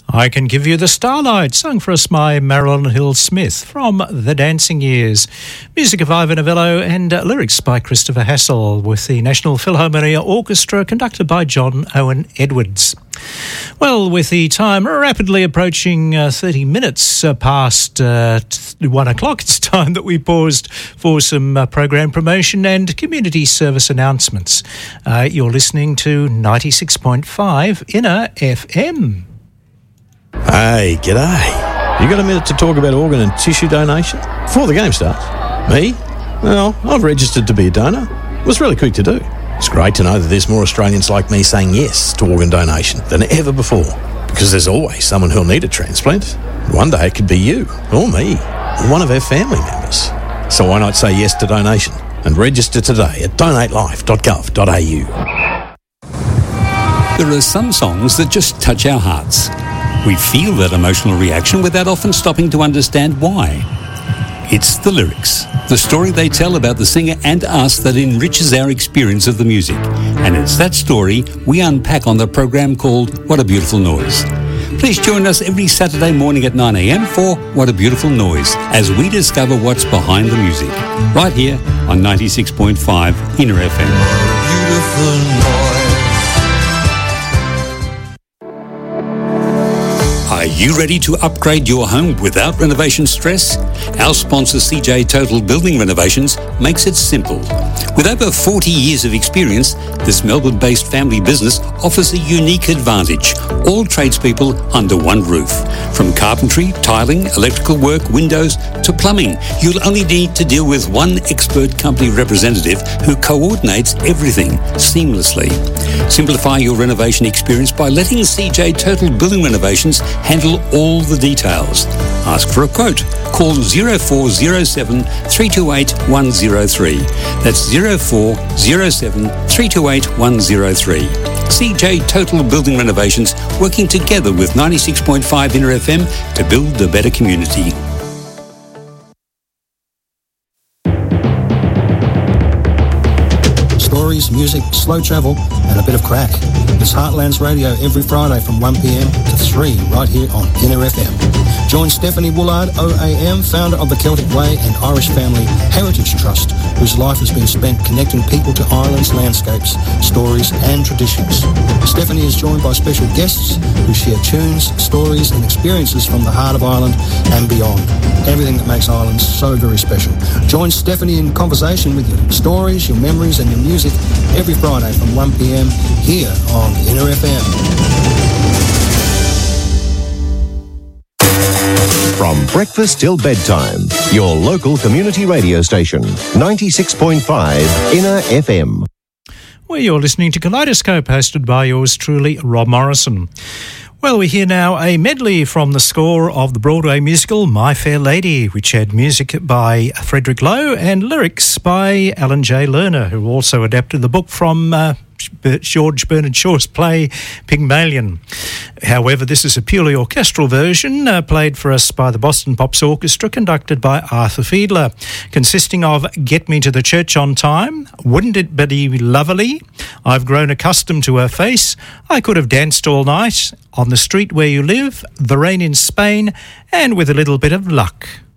I Can Give You the Starlight, sung for us by Marilyn Hill Smith from The Dancing Years. Music of Ivan Novello and lyrics by Christopher Hassel, with the National Philharmonia Orchestra conducted by John Owen Edwards. Well, with the time rapidly approaching 30 minutes past 1 o'clock, it's time that we paused for some program promotion and community service announcements. You're listening to 96.5 Inner FM. Hey, g'day. You got a minute to talk about organ and tissue donation? Before the game starts. Me? Well, I've registered to be a donor. It was really quick to do. It's great to know that there's more Australians like me saying yes to organ donation than ever before. Because there's always someone who'll need a transplant. One day it could be you, or me, or one of our family members. So why not say yes to donation and register today at donatelife.gov.au. There are some songs that just touch our hearts. We feel that emotional reaction without often stopping to understand why. It's the lyrics, the story they tell about the singer and us that enriches our experience of the music. And it's that story we unpack on the program called What a Beautiful Noise. Please join us every Saturday morning at 9 a.m. for What a Beautiful Noise, as we discover what's behind the music, right here on 96.5 Inner FM. Beautiful noise. Are you ready to upgrade your home without renovation stress? Our sponsor CJ Total Building Renovations makes it simple. With over 40 years of experience, this Melbourne-based family business offers a unique advantage. All tradespeople under one roof. From carpentry, tiling, electrical work, windows to plumbing, you'll only need to deal with one expert company representative who coordinates everything seamlessly. Simplify your renovation experience by letting CJ Total Building Renovations handle all the details. Ask for a quote. Call 0407 328 103. That's 0407 328 103. CJ Total Building Renovations, working together with 96.5 Inner FM to build a better community. Stories, music, slow travel, and a bit of crack. It's Heartlands Radio every Friday from 1 p.m. to 3 right here on Inner FM. Join Stephanie Woolard, OAM, founder of the Celtic Way and Irish Family Heritage Trust, whose life has been spent connecting people to Ireland's landscapes, stories and traditions. Stephanie is joined by special guests who share tunes, stories and experiences from the heart of Ireland and beyond. Everything that makes Ireland so very special. Join Stephanie in conversation with your stories, your memories and your music every Friday from 1 p.m. here on Inner FM. From breakfast till bedtime, your local community radio station, 96.5 Inner FM. Well, you're listening to Kaleidoscope, hosted by yours truly, Rob Morrison. Well, we hear now a medley from the score of the Broadway musical My Fair Lady, which had music by Frederick Lowe and lyrics by Alan J. Lerner, who also adapted the book from George Bernard Shaw's play Pygmalion. However, this is a purely orchestral version played for us by the Boston Pops Orchestra, conducted by Arthur Fiedler, consisting of Get Me to the Church on Time, Wouldn't It Be Lovely, I've Grown Accustomed to Her Face, I Could Have Danced All Night, On the Street Where You Live, The Rain in Spain, and With a Little Bit of Luck.